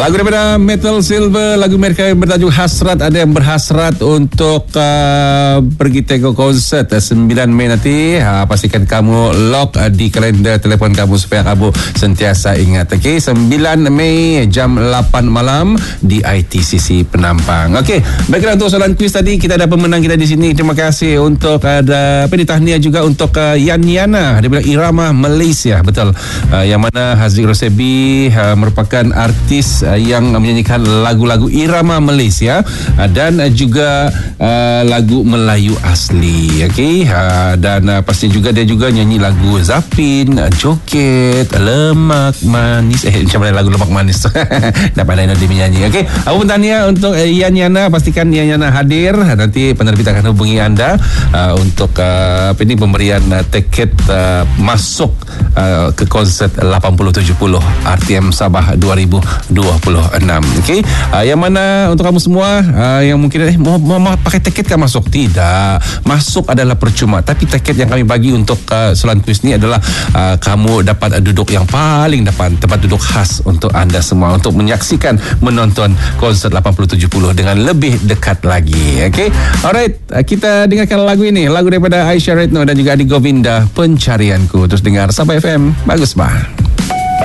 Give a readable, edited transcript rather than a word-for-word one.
Lagu daripada Metal Silver, lagu mereka yang bertajuk Hasrat. Ada yang berhasrat untuk pergi tengok konsert 9 Mei nanti. Pastikan kamu lock di kalender telefon kamu supaya kamu sentiasa ingat. Okey, 9 Mei jam 8 malam di ITCC Penampang. Okey, baiklah, untuk soalan kuis tadi kita ada pemenang kita di sini. Terima kasih untuk ada tahniah juga untuk Yan Yana daripada Irama Malaysia. Betul. Yang mana Haziq Rosebi merupakan artis yang menyanyikan lagu-lagu irama Malaysia dan juga lagu Melayu asli. Okey, dan pasti juga dia juga nyanyi lagu Zapin, Joget, Lemak Manis. Macam mana lagu Lemak Manis tak pandai dia menyanyi. Okey, apa tahniah untuk Yan Yana. Pastikan Yan Yana hadir. Nanti penerbit akan hubungi anda untuk pemberian tiket masuk ke konsert 8070 RTM Sabah 2026. Okey, yang mana untuk kamu semua yang mungkin mau pakai tiket kan masuk? Tidak, masuk adalah percuma. Tapi tiket yang kami bagi untuk soalan kuis ni adalah kamu dapat duduk yang paling depan, tempat duduk khas untuk anda semua untuk menyaksikan, menonton konsert 8070 dengan lebih dekat lagi. Okey, alright, kita dengarkan lagu ini, lagu daripada Aisyah Retno dan juga Adi Govinda, Pencarianku. Terus dengar Sabah FM. Bagus bah.